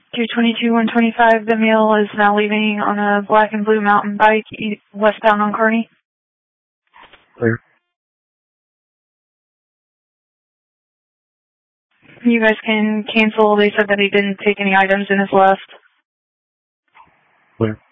222-125, the male is now leaving on a black and blue mountain bike westbound on Kearney. Clear. You guys can cancel. They said that he didn't take any items in his left. Clear.